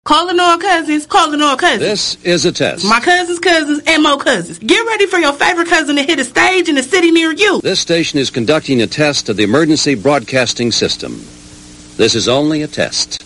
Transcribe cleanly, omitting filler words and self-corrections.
Calling all cousins, calling all cousins. This is a test. My cousin's cousins and more cousins. Get ready for your favorite cousin to hit a stage in a city near you. This station is conducting a test of the emergency broadcasting system. This is only a test.